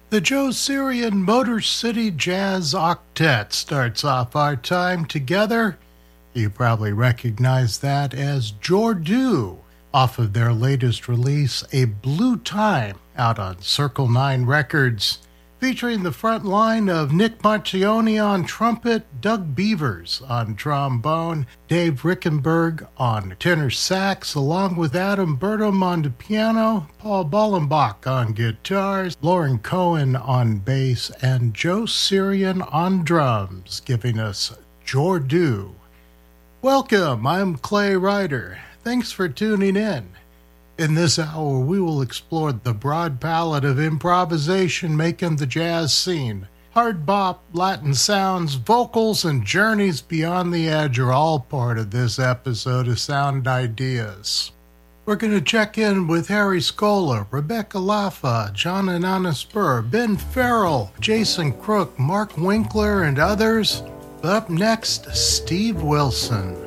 The Joe Syrian Motor City Jazz Octet starts off our time together. You probably recognize that as Jordu, off of their latest release, A Blue Time, out on Circle 9 Records, featuring the front line of Nick Marcioni on trumpet, Doug Beavers on trombone, Dave Rickenberg on tenor sax, along with Adam Burtham on the piano, Paul Bollenbach on guitars, Lauren Cohen on bass, and Joe Syrian on drums, giving us Jordu. Welcome, I'm Clay Ryder. Thanks for tuning in. In this hour, we will explore the broad palette of improvisation making the jazz scene. Hard bop, Latin sounds, vocals, and journeys beyond the edge are all part of this episode of Sound Ideas. We're going to check in with Harry Scola, Rebecca Laffa, John Anana Spur, Ben Farrell, Jason Crook, Mark Winkler, and others. Up next, Steve Wilson.